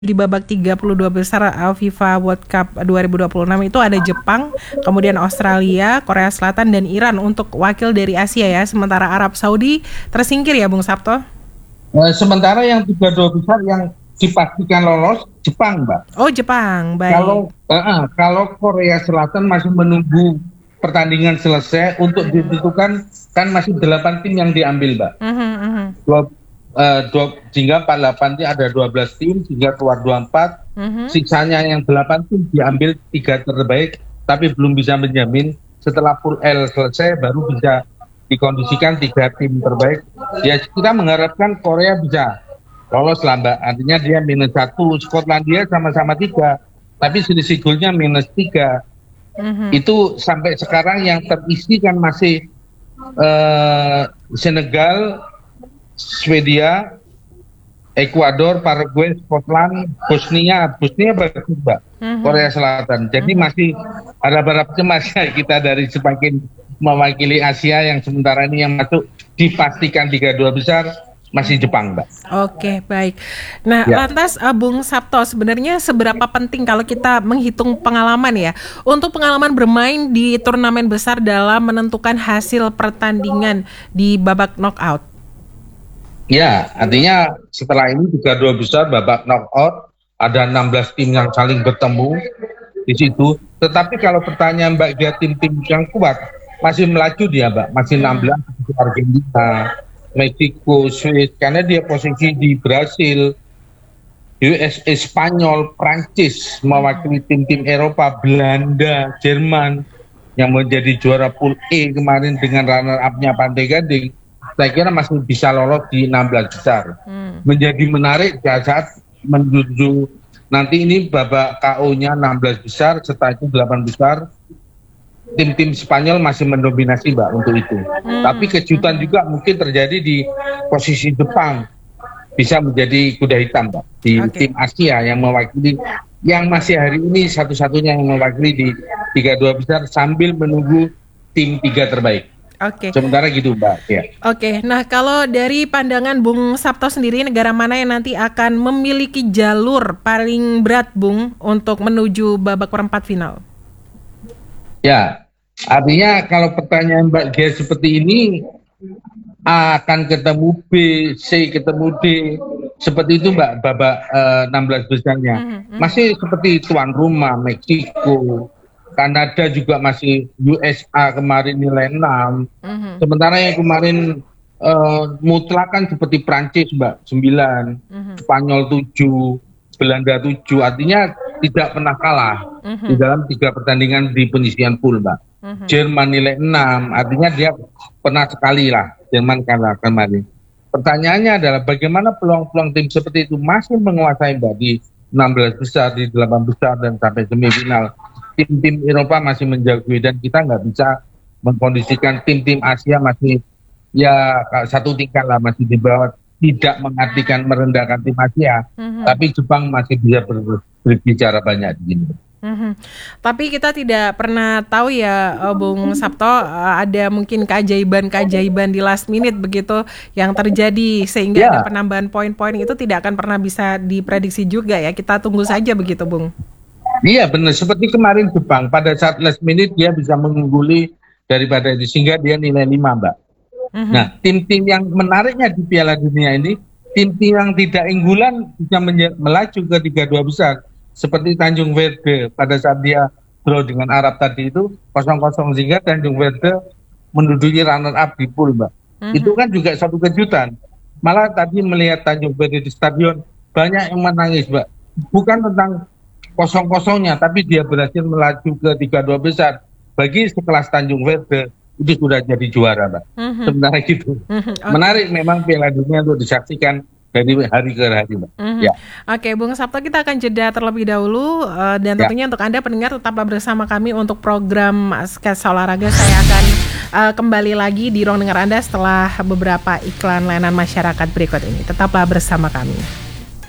di babak 32 besar FIFA World Cup 2026 itu ada Jepang, kemudian Australia, Korea Selatan, dan Iran untuk wakil dari Asia ya. Sementara Arab Saudi tersingkir ya Bung Sabto? Sementara yang 32 besar yang dipastikan lolos Jepang, Mbak. Oh, Jepang, baik. Kalau Korea Selatan masih menunggu pertandingan selesai untuk ditentukan, kan masih 8 tim yang diambil, Mbak. Sehingga 48 tim ada 12 tim, sehingga keluar 24. Sisanya yang 8 tim diambil 3 terbaik, tapi belum bisa menjamin setelah pool L selesai baru bisa dikondisikan 3 tim terbaik. Ya kita mengharapkan Korea bisa lolos lah, Mbak. Artinya dia -1, Skotlandia sama-sama 3, tapi selisih golnya -3. Itu sampai sekarang yang terisi kan masih Senegal, Swedia, Ekuador, Paraguay, Scotland, Bosnia bagus, Mbak. Korea Selatan. Jadi masih harap-harap cemas ya kita dari semakin mewakili Asia, yang sementara ini yang masuk dipastikan 32 besar masih Jepang, Mbak. Oke, baik. Nah, lantas Bung Sabto, sebenarnya seberapa penting kalau kita menghitung pengalaman ya, untuk pengalaman bermain di turnamen besar dalam menentukan hasil pertandingan di babak knockout? Ya, artinya setelah ini 32 besar babak knockout, ada 16 tim yang saling bertemu di situ. Tetapi kalau pertanyaan Mbak, dia tim-tim yang kuat masih melaju dia, Mbak, masih 16, Argentina, Meksiko, Swiss, karena dia posisi di Brasil, USA, Spanyol, Prancis mewakili tim-tim Eropa, Belanda, Jerman yang menjadi juara pool E kemarin dengan runner-up-nya Pantai Gading. Saya kira masih bisa lolos di 16 besar. Menjadi menarik saat menuju nanti ini babak KO-nya 16 besar, setelah itu 8 besar. Tim-tim Spanyol masih mendominasi, Mbak, untuk itu. Tapi kejutan juga mungkin terjadi di posisi Jepang. Bisa menjadi kuda hitam, Mbak, di tim Asia yang mewakili, yang masih hari ini satu-satunya yang mewakili di 32 besar sambil menunggu tim 3 terbaik. Sementara gitu, Mbak. Ya. Nah kalau dari pandangan Bung Sabto sendiri, negara mana yang nanti akan memiliki jalur paling berat, Bung, untuk menuju babak perempat final? Ya, artinya kalau pertanyaan Mbak Gia seperti ini, A akan ketemu B, C ketemu D, seperti itu, Mbak, babak 16 besarnya. Masih seperti tuan rumah, Meksiko, Kanada juga masih, USA kemarin nilai 6. Sementara yang kemarin mutlakan seperti Prancis, Mbak, 9, Spanyol 7, Belanda 7, artinya tidak pernah kalah di dalam 3 pertandingan di penyisian pool, Mbak. Jerman nilai 6, artinya dia pernah sekali lah Jerman kalah kemarin. Pertanyaannya adalah bagaimana peluang-peluang tim seperti itu masih menguasai, Mbak, di 16 besar, di 8 besar, dan sampai semifinal. Tim-tim Eropa masih menjagoki, dan kita nggak bisa mengkondisikan tim-tim Asia masih ya satu tingkat lah, masih di bawah. Tidak mengartikan merendahkan tim Asia, tapi Jepang masih bisa berbicara banyak di sini. Tapi kita tidak pernah tahu ya, Bung Sabto, ada mungkin keajaiban-keajaiban di last minute begitu yang terjadi sehingga ada penambahan poin-poin itu tidak akan pernah bisa diprediksi juga ya. Kita tunggu saja begitu, Bung. Iya benar, seperti kemarin Jepang pada saat last minute dia bisa mengungguli daripada itu sehingga dia nilai 5, Mbak. Nah, tim-tim yang menariknya di Piala Dunia ini, tim-tim yang tidak unggulan bisa melaju ke 32 besar. Seperti Tanjung Verde pada saat dia draw dengan Arab tadi itu 0-0, sehingga Tanjung Verde menduduki runner up di pool, Mbak. Itu kan juga satu kejutan. Malah tadi melihat Tanjung Verde di stadion banyak yang menangis, Mbak. Bukan tentang 0-0-nya, tapi dia berhasil melaju ke 32 besar. Bagi sekelas Tanjung Verde itu sudah jadi juara, Mbak. Sebenarnya gitu. Menarik memang Piala Dunia untuk disaksikan dari hari ke hari, Mbak. Bung Sabto, kita akan jeda terlebih dahulu, dan tentunya untuk Anda pendengar tetaplah bersama kami untuk program Sketsa Olahraga. Saya akan kembali lagi di ruang dengar Anda setelah beberapa iklan layanan masyarakat berikut ini. Tetaplah bersama kami.